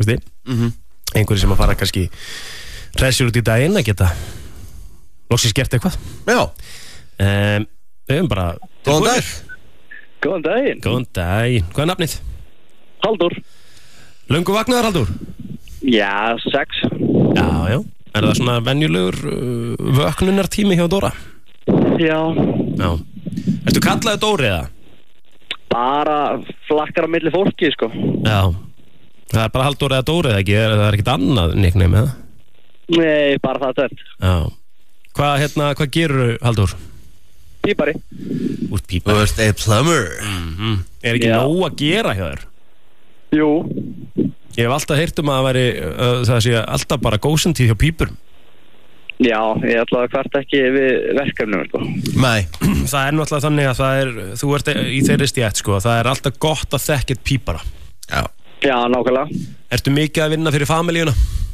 minnstakosti. Einhverjir sem að fara kannski hressir út í daginn að geta loksins gert eitthvað. Já. Við höfum bara... Góðan dag. Góðan daginn. Góðan daginn. Hvað er nafnið? Halldór. Löngu vaknaður, Halldór? Já, 6. Já. Er það svona venjulegur vöknunartími hjá Dóra? Já. Ertu kallaði Dóri eða? Bara flakkar á milli fólki, sko. Já. Það er bara Halldór eða Dóri eða ekki? Það er ekkert annað nickname eða? Nei, bara það tæmt. Já. Hvað gerur Halldór? Pípari. Úr pípari. Þú ert a plumber. Er ekki nóg að gera hjá þér? Jú. Ég hef alltaf heyrt að veri það sé alltaf bara gósentíð hjá pípurum. Já, ég ætla að hvert ekki við verkefnum, sko. Nei. Það er náttúrulega þannig að þú ert í þeirri stjætt, sko. Það er alltaf gott að þekka eitt pípara. Já, nákvæmlega. Ertu mikið að vinna fyrir familíuna?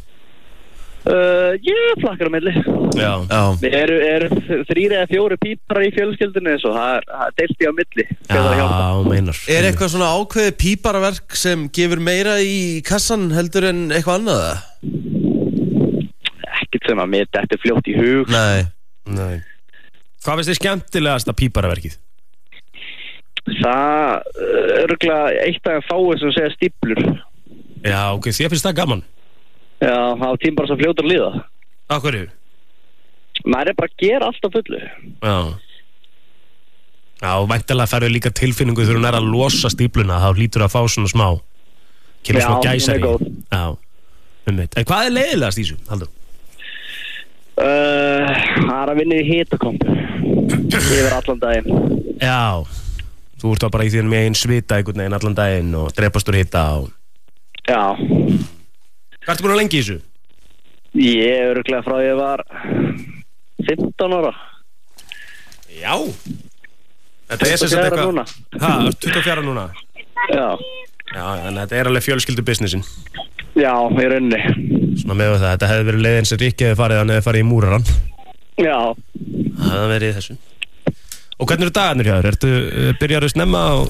Ég flakkar á milli. Já. Við erum 3 eða 4 pípara í fjölskyldunni, svo það er deilt í á milli. Já, meinar. Er eitthvað svona ákveðið píparaverk sem gefur meira í kassan heldur en eitthvað annað? Ekkert sem að mér þetta er fljótt í hug. Nei. Hvað finnst þið skemmtilegasta píparaverkið? Það örugglega eitt af fáið sem segja stíplur. Já, ok, þér finnst það gaman? Já, það var tím bara svo fljótur að líða. Af hverju? Maður er bara að gera allt á fullu. Já, væntanlega færðu líka tilfinningu þegar hún er að losa stípluna, þá hlýtur að fá svona smá. Kemur smá gæsar í. Já, En hvað er leiðilegast í þessu, Halldór? Það er að vinna í hitakompu yfir allan daginn. Já, þú ert þá bara í því með einn svita einhvern veginn allan daginn og drepast úr hita og... Já. Hvað ertu búin að lengi í þessu? Ég er örugglega frá ég var 15 ára. Já. Þetta er sem sagt eitthvað... núna. Ha, 24 núna? Já. Já, en þetta er alveg fjölskyldu businessin. Já, í rauninni. Svona með það, þetta hefði verið leiðin sem Rikki hefði farið, hann hefði farið í múraran. Já. Það hefði verið í þessu. Og hvernig eru dagarnir hjá þér? Byrjarðu snemma og...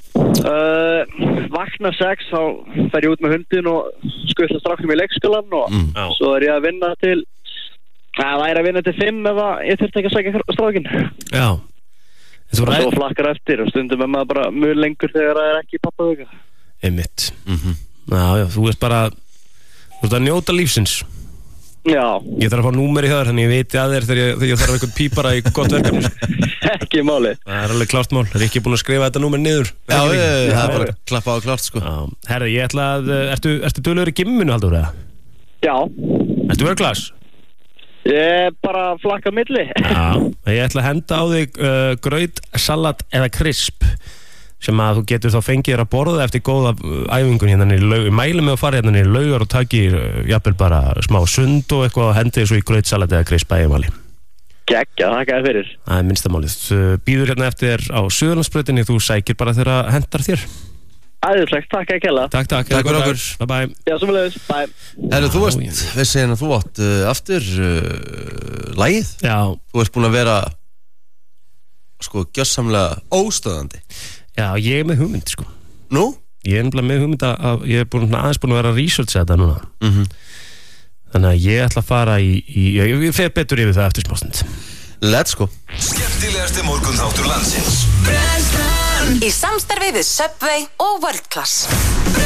Vakna 6, þá fer ég út með hundin og skutla stráknum í leikskólan og svo er ég að vinna til... Það væri að vinna til 5 ef ég þurfti ekki að sækja strákin. Já. Og svo flakkar eftir og stundum er maður bara mjög lengur þegar það er ekki pappavöka. Einmitt. Já, þú ert bara... Þú ert að njóta lífsins. Já. Ég þarf að fá númeri hjá þér, þannig ég veit að þér þegar ég þarf eitthvað pípara í gott verkefni. Ekki máli. Það er alveg klárt mál. Er ekki búin að skrifa þetta númer niður? Já, það er bara klappa á klárt, sko. Herði, ég ætla að... Ertu duglegur í gimminu, Halldór, eða? Já. Ertu verklass? Ég er bara flakka milli. Já, ég ætla að henda á þig graut, salat eða krisp sem að þú getur þá fengið þér að borða eftir góða æfingun hérna í laug. Ég mæli mig að fara hérna í laugar og taki jafnvel bara smá sund og eitthvað og hendi svo í graut, salat eða krisp að ég mali. Gekkja, þakka þér fyrir. Það er minnstamálið. Býður hérna eftir á Suðurlandsbrautinni, þú sækir bara þegar að hendar þér. Æðislegt, takk að kella. Takk fyrir okkur. Bye bye. Já, sömuleiðis, bye. Herru, þú veist, við segjum að þú átt aftur lagið. Já. Þú ert búin að vera sko gjörsamlega óstöðandi. Já, ég er með hugmynd, sko. Nú? Ég er nefnilega með hugmynd að ég er aðeins búin að vera að researcha þetta núna. Þannig að ég ætla að fara ég fer betur yfir það eftir smástund. Let's go. Skemmtilegasti morgunþáttur landsins. Í samstarfi við Subway og World Class.